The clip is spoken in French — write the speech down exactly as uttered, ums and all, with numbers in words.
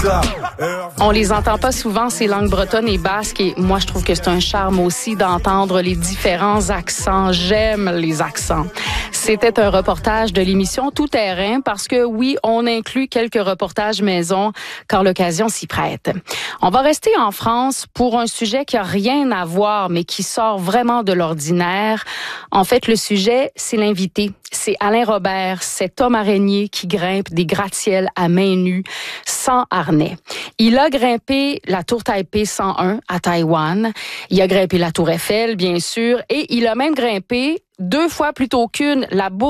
On les entend pas souvent, ces langues bretonnes et basques, et moi, je trouve que c'est un charme aussi d'entendre les différents accents. J'aime les accents. C'était un reportage de l'émission Tout Terrain parce que, oui, on inclut quelques reportages maison quand l'occasion s'y prête. On va rester en France pour un sujet qui a rien à voir, mais qui sort vraiment de l'ordinaire. En fait, le sujet, c'est l'invité. C'est Alain Robert, cet homme araignée qui grimpe des gratte-ciels à main nue, sans harnais. Il a grimpé la tour Taipei cent un à Taïwan. Il a grimpé la tour Eiffel, bien sûr, et il a même grimpé deux fois plutôt qu'une la